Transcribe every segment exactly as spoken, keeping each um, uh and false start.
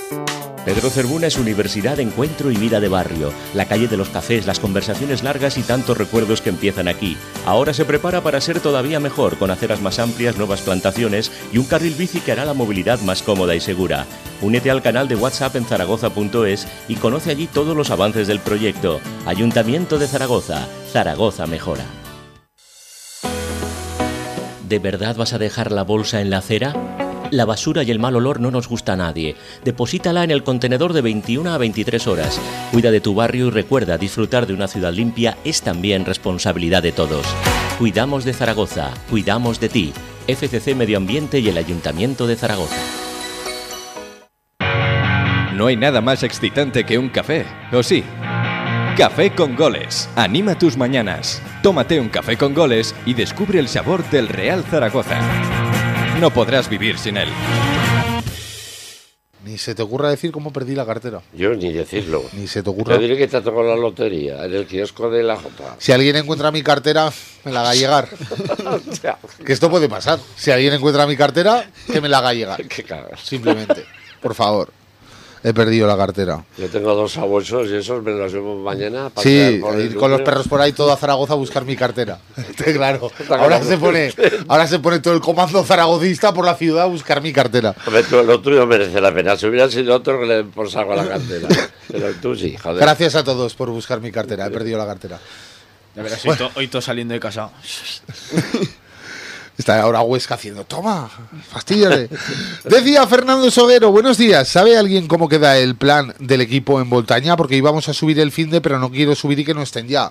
Pedro Cervuna es universidad, encuentro y vida de barrio. La calle de los cafés, las conversaciones largas y tantos recuerdos que empiezan aquí. Ahora se prepara para ser todavía mejor, con aceras más amplias, nuevas plantaciones y un carril bici que hará la movilidad más cómoda y segura. Únete al canal de WhatsApp en zaragoza punto es y conoce allí todos los avances del proyecto. Ayuntamiento de Zaragoza. Zaragoza mejora. ¿De verdad vas a dejar la bolsa en la acera? La basura y el mal olor no nos gusta a nadie. Deposítala en el contenedor de veintiuna a veintitrés horas. Cuida de tu barrio y recuerda, disfrutar de una ciudad limpia es también responsabilidad de todos. Cuidamos de Zaragoza, cuidamos de ti. F C C Medio Ambiente y el Ayuntamiento de Zaragoza. No hay nada más excitante que un café, ¿o sí? Café con Goles. Anima tus mañanas. Tómate un café con Goles y descubre el sabor del Real Zaragoza. No podrás vivir sin él. Ni se te ocurra decir cómo perdí la cartera. Yo ni decirlo. Ni se te ocurra. Yo diré que te ha tocado la lotería en el kiosco de la Jota. Si alguien encuentra mi cartera, me la haga llegar. Que esto puede pasar. Si alguien encuentra mi cartera, que me la haga llegar. Qué cagas. Simplemente. Por favor. He perdido la cartera. Yo tengo dos sabuesos y esos me los llevo mañana. Para sí, por ir con los perros por ahí todo a Zaragoza a buscar mi cartera. Claro. Ahora se pone, ahora se pone todo el comando zaragocista por la ciudad a buscar mi cartera. Hombre, tú, lo tuyo merece la pena. Si hubiera sido otro que le den por saco a la cartera. Pero tú sí, joder. Gracias a todos por buscar mi cartera. He perdido la cartera. De verdad, hoy, to, hoy todo saliendo de casa. Está ahora Huesca haciendo, toma, fastidiale. Decía Fernando Soguero, buenos días. ¿Sabe alguien cómo queda el plan del equipo en Voltaña? Porque íbamos a subir el finde, pero no quiero subir y que no estén ya.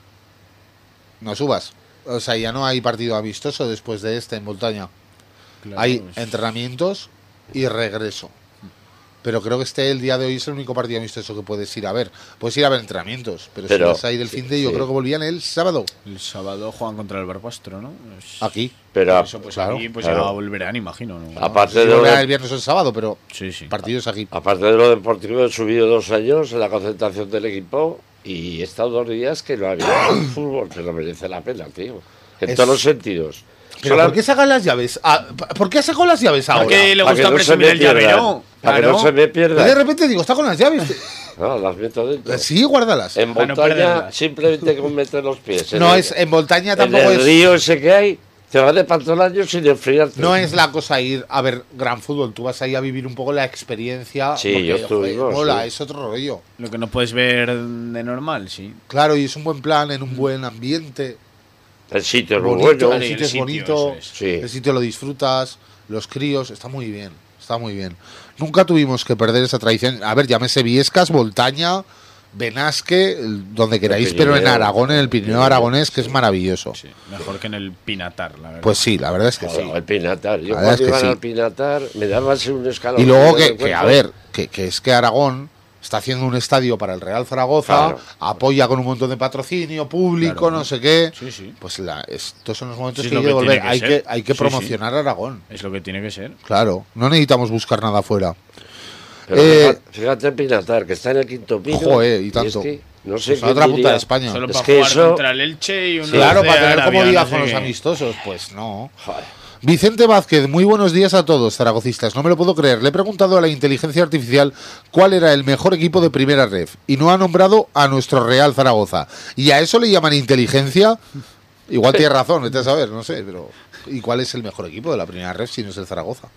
No subas. O sea, ya no hay partido amistoso después de este en Voltaña. Claro, hay pues... entrenamientos y regreso. Pero creo que este el día de hoy es el único partido amistoso que puedes ir a ver. Puedes ir a ver entrenamientos, pero, pero si vas a ir el fin de, yo sí. creo que volvían el sábado. El sábado juegan contra el Barbastro, ¿no? Es... Aquí. Pero eso, pues claro, aquí pues claro. Ya volverán, imagino. ¿no? Aparte no, de volverán lo... el viernes o el sábado, pero sí, sí. partidos aquí. Aparte de lo deportivo, he subido dos años en la concentración del equipo y he estado dos días que no había fútbol, pero merece la pena, tío. En es... todos los sentidos. ¿Pero por qué sacan las llaves? Ah, ¿Por qué sacó las llaves ahora? Porque le gusta no presumir el llavero. Para claro. que no se me pierda. Y de repente digo, está con las llaves. No, las meto dentro. Sí, guárdalas. En Voltaña, simplemente con meter los pies. No, el, es en Voltaña tampoco en el es... el río ese que hay, te vas de pantalones sin enfriarte. No es la cosa ir a ver gran fútbol. Tú vas ahí a vivir un poco la experiencia. Sí, porque, yo estuve. Mola, sí. es otro rollo. Lo que no puedes ver de normal, sí. Claro, y es un buen plan, en un buen ambiente. El sitio es bonito, bueno. El sitio es sitio, bonito, es. Sí. El sitio lo disfrutas, los críos, está muy bien, está muy bien. Nunca tuvimos que perder esa tradición. A ver, llámese Viescas, Voltaña, Benasque, donde queráis, pero en Aragón, en el Pirineo aragonés, que es maravilloso. Sí, mejor que en el Pinatar, la verdad. Pues sí, la verdad es que Joder, sí. El Pinatar, yo cuando iba sí. al Pinatar me daba así un escalón. Y luego que, que a ver, que, que es que Aragón está haciendo un estadio para el Real Zaragoza, claro. apoya con un montón de patrocinio público, claro. no sé qué. Sí, sí. Pues la, estos son los momentos sí, que hay que volver. Que hay, ser. que, hay que sí, promocionar sí. Aragón. Es lo que tiene que ser. Claro, no necesitamos buscar nada afuera. Pero eh, fíjate en Pinatar, que está en el quinto piso. Joder, y tanto. Y es que no sé pues a otra punta de España. Solo es para que jugar eso... contra el Elche y un sí, claro, para tener Arabia, comodidad no sé con los qué. amistosos. Pues no. Joder. Vicente Vázquez, muy buenos días a todos, zaragocistas. No me lo puedo creer. Le he preguntado a la inteligencia artificial cuál era el mejor equipo de primera ref y no ha nombrado a nuestro Real Zaragoza. ¿Y a eso le llaman inteligencia? Igual tiene razón, vete a saber, no sé, pero... ¿Y cuál es el mejor equipo de la primera ref si no es el Zaragoza?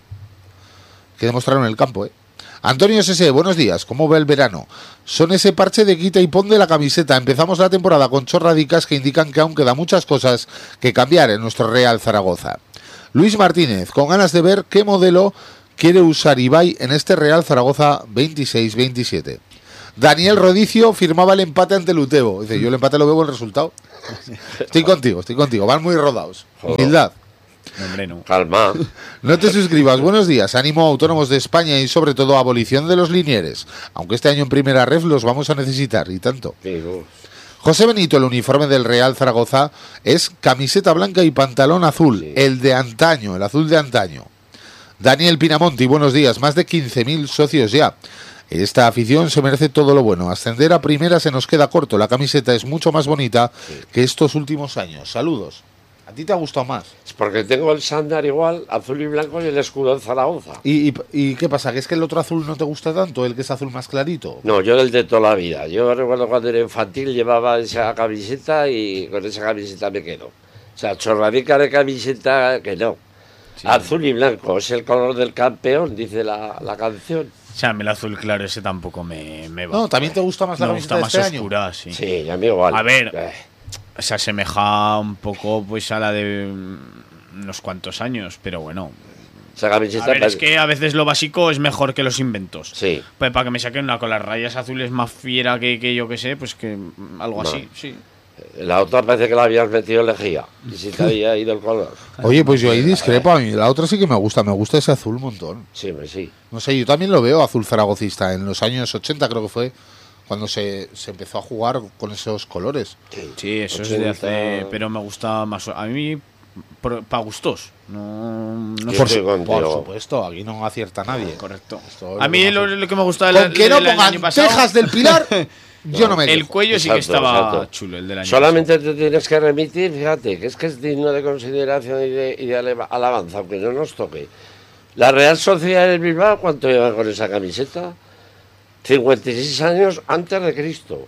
Que demostraron en el campo, ¿eh? Antonio S S, buenos días, ¿cómo va el verano? Son ese parche de quita y pon de la camiseta. Empezamos la temporada con chorradicas que indican que aún quedan muchas cosas que cambiar en nuestro Real Zaragoza. Luis Martínez, con ganas de ver qué modelo quiere usar Ibai en este Real Zaragoza veintiséis veintisiete. Daniel Rodicio firmaba el empate ante el Utebo. Dice, yo el empate lo veo el resultado. Estoy contigo, estoy contigo. Van muy rodados. Humildad. Hombre, no. Calma. No te suscribas. Buenos días. Ánimo a autónomos de España y sobre todo abolición de los linieres. Aunque este año en primera ref los vamos a necesitar y tanto. Digo. José Benito, el uniforme del Real Zaragoza es camiseta blanca y pantalón azul, sí. El de antaño, el azul de antaño. Daniel Pinamonti, buenos días, más de quince mil socios ya. Esta afición se merece todo lo bueno. Ascender a primera se nos queda corto, la camiseta es mucho más bonita sí. que estos últimos años. Saludos. ¿A ti te ha gustado más? Es porque tengo el sándar igual, azul y blanco, y el escudo de Zaragoza. ¿Y, y, y qué pasa? ¿Que es que el otro azul no te gusta tanto? ¿El que es azul más clarito? No, yo el de toda la vida. Yo recuerdo cuando era infantil llevaba esa camiseta y con esa camiseta me quedo. O sea, chorradica de camiseta que no. Sí. Azul y blanco, es el color del campeón, dice la, la canción. O sea, a mí el azul claro ese tampoco me, me va. No, ¿también te gusta más la me camiseta gusta de más este oscura, año? sí. Sí, a mí igual. A ver, eh. se asemeja un poco pues a la de unos cuantos años, pero bueno. Esa camiseta A ver, es que a veces lo básico es mejor que los inventos. Sí. Pues para que me saquen una con las rayas azules más fiera que, que yo que sé, pues que algo no. así, sí. La otra parece que la habías metido lejía. Y si te había ido el color. Oye, pues yo ahí discrepo. A mí la otra sí que me gusta. Me gusta ese azul un montón. Sí, pues sí. No sé, yo también lo veo azul zaragocista. En los años ochenta creo que fue cuando se, se empezó a jugar con esos colores. Sí, sí eso ochenta... es de hace... Pero me gusta más... A mí, para gustos. No, no por, sé. su, por supuesto, aquí no acierta nadie. Correcto. Esto a mí lo, lo que me gusta... Con que no pongan Tejas del Pilar... Yo no me El cuello sí exacto, que estaba exacto. chulo, el del año Solamente pasado. te tienes que remitir, fíjate, que es que es digno de consideración y de, y de alabanza, aunque no nos toque. La Real Sociedad del Bilbao, ¿cuánto lleva con esa camiseta? cincuenta y seis años antes de Cristo.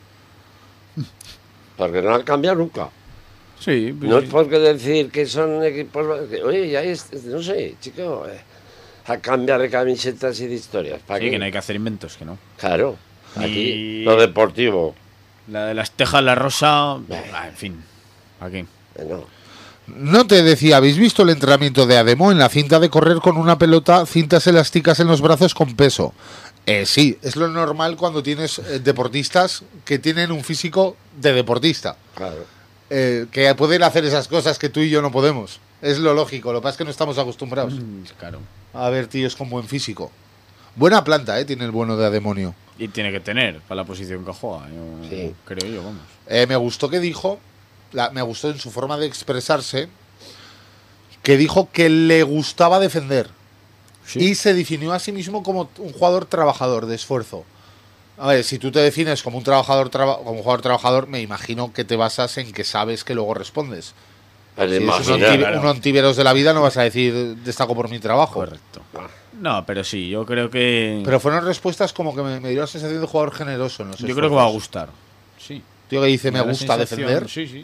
Porque no han cambiado nunca. Sí, pues No sí. es porque decir que son equipos... Oye, ya es, no sé, chico, eh, a cambiar de camisetas y de historias. ¿Para Sí, qué? que no hay que hacer inventos, que no. Claro, aquí Y- lo deportivo. La de las tejas, la rosa... Ah, en fin, aquí. eh, no. No te decía, ¿habéis visto el entrenamiento de Ademo en la cinta de correr con una pelota, cintas elásticas en los brazos con peso? Eh, sí, es lo normal cuando tienes eh, deportistas que tienen un físico de deportista. Claro. Eh, que pueden hacer esas cosas que tú y yo no podemos. Es lo lógico, lo que pasa es que no estamos acostumbrados Mm, Claro. a ver tíos con buen físico. Buena planta, ¿eh? Tiene el bueno de Ademonio. Y tiene que tener para la posición que juega. Yo, Sí. Creo yo, vamos. Eh, me gustó que dijo, la, me gustó en su forma de expresarse, que dijo que le gustaba defender. Sí. Y se definió a sí mismo como un jugador trabajador, de esfuerzo. A ver, si tú te defines como un trabajador traba- como un jugador trabajador, me imagino que te basas en que sabes que luego respondes. El Si eres un, imaginar, anti- claro. un antiveros de la vida, no vas a decir destaco por mi trabajo. Correcto. No, pero sí, yo creo que... Pero fueron respuestas como que me, me dio la sensación de jugador generoso. En los yo creo que va a esfuerzos. gustar. Sí. Tío que dice, me da la gusta sensación- defender. Sí, sí.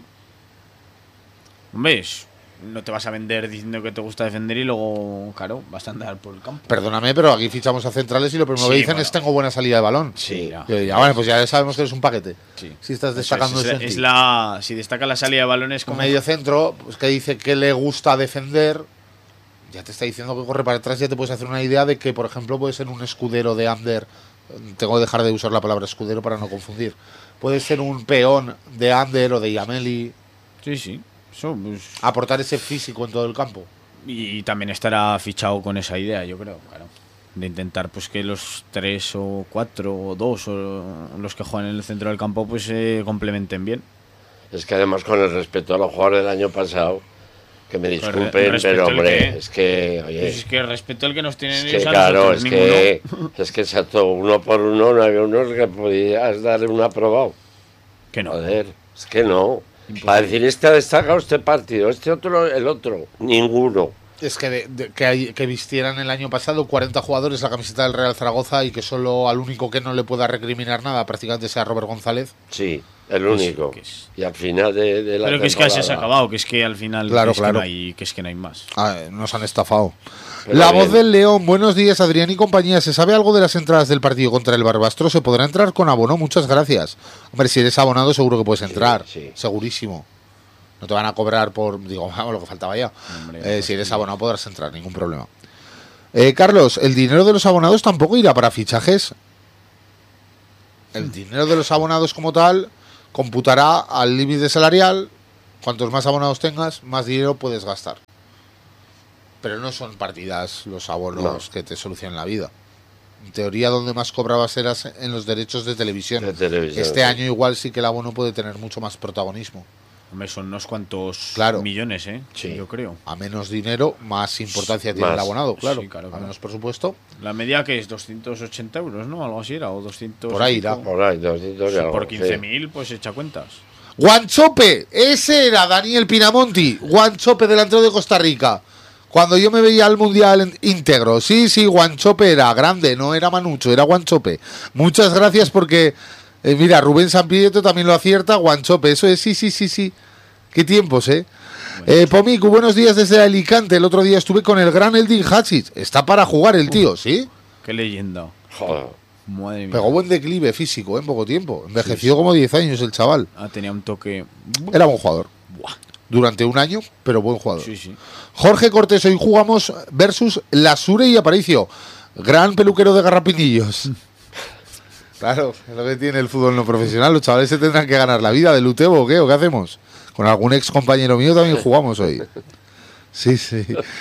Hombre, es- no te vas a vender diciendo que te gusta defender y luego, claro, vas a andar por el campo. Perdóname, pero aquí fichamos a centrales y lo primero Sí, que dicen bueno. es tengo buena salida de balón. Sí. ya. Yo diría, bueno, pues ya sabemos que eres un paquete. Sí. Si estás Eso destacando es, ese es, en es ti. la si destaca la salida de balones Un como medio centro, pues que dice que le gusta defender, ya te está diciendo que corre para atrás, ya te puedes hacer una idea de que, por ejemplo, puede ser un escudero de Ander. Tengo que dejar de usar la palabra escudero para no confundir. Puede ser un peón de Ander o de Yameli, Sí, sí. Eso, pues, aportar ese físico en todo el campo. y también estará fichado con esa idea, yo creo, claro. De intentar pues que los tres o cuatro o dos o los que juegan en el centro del campo pues se complementen bien. Es que además con el respeto a los jugadores del año pasado, que me Re- disculpen, respeto pero el hombre, qué. es que, oye, Pues es que respeto el que nos tienen es ellos que a claro, nosotros, es ninguno. que, es que exacto, uno por uno no había uno que podías darle un aprobado. Que no. Joder, es que no. Imposible. Para decir, este ha destacado este partido, este otro, el otro, ninguno. Es que, de- de- que, hay- que vistieran el año pasado cuarenta jugadores la camiseta del Real Zaragoza y que solo al único que no le pueda recriminar nada prácticamente sea Robert González. Sí, el Pues, único. que es- Y al final de, de la Pero que es que así se ha temporada- acabado, que es que al final Claro, que es, claro. Que no hay, que es que no hay más. Ah, nos han estafado. Pero La bien. voz del León, buenos días Adrián y compañía. ¿Se sabe algo de las entradas del partido contra el Barbastro? ¿Se podrá entrar con abono? Muchas gracias. Hombre, si eres abonado seguro que puedes entrar, sí. segurísimo. No te van a cobrar por, digo, vamos, lo que faltaba ya. Hombre, Eh, pues si eres sí. abonado podrás entrar, ningún problema. Eh, Carlos, ¿el dinero de los abonados tampoco irá para fichajes? El dinero de los abonados como tal computará al límite salarial. Cuantos más abonados tengas, más dinero puedes gastar. Pero no son partidas los abonos No. que te solucionan la vida. En teoría, donde más cobrabas eras en los derechos de televisión. De televisión, Este sí. año igual sí que el abono puede tener mucho más protagonismo. Hombre, son unos cuantos Claro. millones, ¿eh? Sí. Yo creo. A menos dinero, más importancia tiene Más. el abonado, claro. Sí, claro, A claro. menos presupuesto. La media que es doscientos ochenta euros, ¿no? Algo así era, o doscientos. Por ahí y pico. irá. Por ahí, doscientos y Sí, algo, por sí. quince mil, pues echa cuentas. Guanchope, ese era Daniel Pinamonti, Guanchope, delantero de Costa Rica. Cuando yo me veía al Mundial íntegro, sí, sí, Guanchope era grande, no era Manucho, era Guanchope. Muchas gracias porque, eh, mira, Rubén Sampietro también lo acierta, Guanchope, eso es, sí, sí, sí, sí. Qué tiempos, ¿eh? eh Pomicu, buenos días desde Alicante. El otro día estuve con el gran Eldin Hachic. Está para jugar el tío, ¿sí? Qué leyenda. Joder. Madre mía. Pegó buen declive físico, ¿eh? En poco tiempo. Envejeció sí, sí. como diez años el chaval. Ah, tenía un toque... Era buen jugador. Buah. Durante un año, pero buen jugador. Sí, sí. Jorge Cortés, hoy jugamos versus Lasure y Aparicio. Gran peluquero de garrapinillos. Claro, es lo que tiene el fútbol no profesional. Los chavales se tendrán que ganar la vida del Utebo, ¿o qué? ¿O qué hacemos? Con algún ex compañero mío también jugamos hoy. Sí, sí.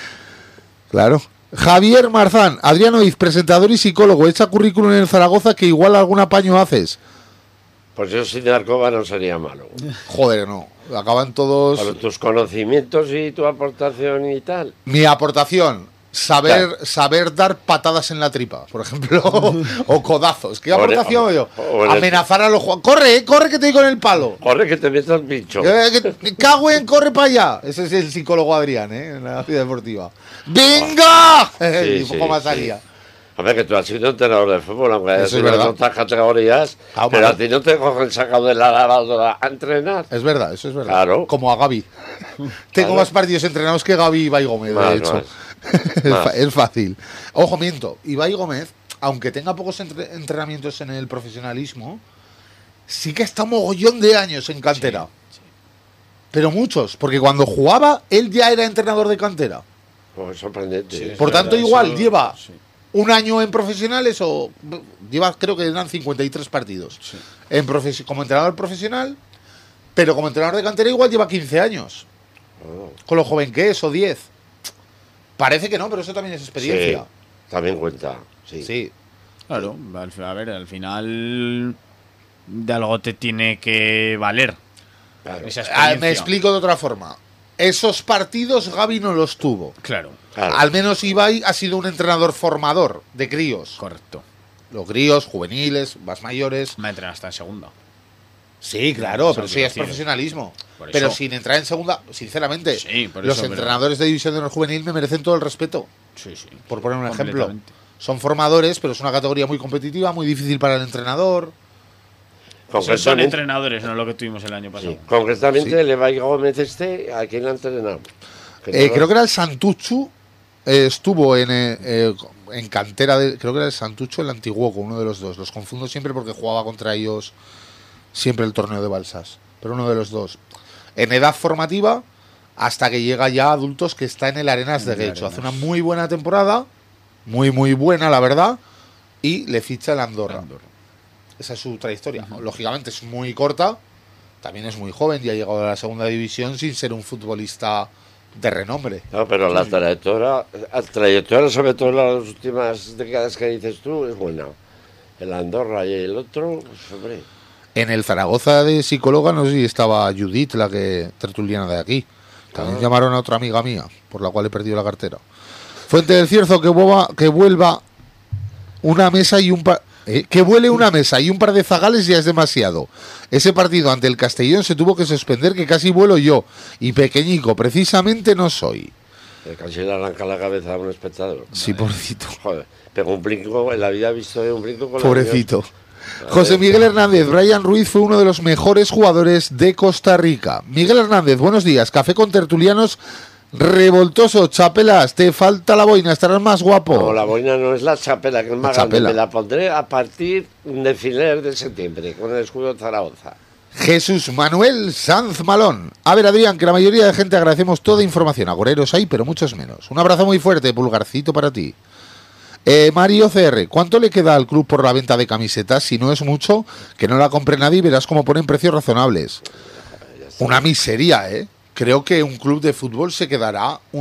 Claro. Javier Marzán, Adriano Iz, presentador y psicólogo. Echa currículum en el Zaragoza que igual algún apaño haces. Pues eso sin Arcoba no sería malo. Joder, no. Acaban todos... Por tus conocimientos y tu aportación y tal. Mi aportación, saber Claro. saber dar patadas en la tripa, por ejemplo, o codazos. ¿Qué O en- aportación o- yo? o en el- Amenazar a los jugadores. Corre, eh, corre que te doy con el palo. Corre que te metas bicho. Eh, que me cago en, corre para allá. Ese es el psicólogo Adrián, ¿eh? En la ciudad deportiva. ¡Venga! Sí, y un poco sí, más sí. salía. A ver, que tú has sido entrenador de fútbol, aunque hayas Eso es sido de verdad. otras categorías, Claro, pero vale. a ti no te cogen sacado de la lavadora a entrenar. Es verdad, eso es verdad. Claro. Como a Gaby. Tengo Claro. más partidos entrenados que Gaby y Ibai Gómez, Más, de hecho. más. es, Más. fa- es fácil. Ojo, miento. Ibai Gómez, aunque tenga pocos entre- entrenamientos en el profesionalismo, sí que está mogollón de años en cantera. Pero muchos, porque cuando jugaba, él ya era entrenador de cantera. Pues sorprendente. Sí, ¿eh? Por es tanto, verdad, igual eso- lleva sí. un año en profesionales o lleva, creo que eran cincuenta y tres partidos Sí. en profes- como entrenador profesional, pero como entrenador de cantera igual lleva quince años. Oh. Con lo joven que es, o diez. Parece que no, pero eso también es experiencia. Sí, también cuenta. Sí. Sí. Claro, al fi- a ver, al final de algo te tiene que valer Claro. esa Ah, experiencia. me explico de otra forma. Esos partidos Gaby no los tuvo. Claro, Claro. Al menos Ibai ha sido un entrenador formador de críos. correcto. Los críos, juveniles, más mayores. Me entrena hasta en segunda. Sí, claro, Eso pero es eso lo ya que es quiero. profesionalismo. Por Pero eso. sin entrar en segunda, sinceramente, Sí, por los eso, pero- entrenadores de división de honor juvenil me merecen todo el respeto. Sí, sí. Por poner un ejemplo. Completamente. Son formadores, pero es una categoría muy competitiva, muy difícil para el entrenador. Son, son Concretamente, entrenadores, no lo que tuvimos el año pasado. sí, concretamente Sí. el Ibai Gómez este, ¿a quién ha entrenado? Eh, creo que era el Santuchu, eh, estuvo en, eh, eh, en cantera, de, creo que era el Santuchu o el Antiguoco, uno de los dos. Los confundo siempre porque jugaba contra ellos siempre el torneo de Balsas, pero uno de los dos. En edad formativa, hasta que llega ya a adultos, que está en el Arenas de En el Guecho. Hace una Arenas. muy buena temporada, muy, muy buena, la verdad, y le ficha el Andorra. Andorra. Esa es su trayectoria. Lógicamente es muy corta, también es muy joven y ha llegado a la segunda división sin ser un futbolista de renombre. No, pero la trayectoria, la trayectoria, sobre todo en las últimas décadas que dices tú, es buena. El Andorra y el otro, pues, hombre. En el Zaragoza de psicóloga, no sé si estaba Judith, la que tertuliana de aquí. También Ah. llamaron a otra amiga mía, por la cual he perdido la cartera. Fuente del Cierzo, que vuelva, que vuelva una mesa y un par... eh, que vuele una mesa y un par de zagales ya es demasiado. Ese partido ante el Castellón se tuvo que suspender, que casi vuelo yo. Y pequeñico, precisamente no soy. Que casi le arranca la cabeza a un espectador. Sí, pobrecito. Joder, pegó un brinco, en la vida he visto un brinco con la Pobrecito. niña. José Miguel Hernández, Brian Ruiz fue uno de los mejores jugadores de Costa Rica. Miguel Hernández, buenos días. Café con tertulianos revoltoso. Chapelas, te falta la boina, estarás más guapo. No, la boina no es la chapela, que es más La grande. chapela. Me la pondré a partir de finales de septiembre, con el escudo de Zaragoza. Jesús Manuel Sanz Malón. A ver, Adrián, que la mayoría de gente agradecemos toda información. Agoreros hay, pero muchos menos. Un abrazo muy fuerte, pulgarcito para ti. Eh, Mario C R, ¿cuánto le queda al club por la venta de camisetas? Si no es mucho, que no la compre nadie y verás cómo ponen precios razonables. Una miseria, ¿eh? Creo que un club de fútbol se quedará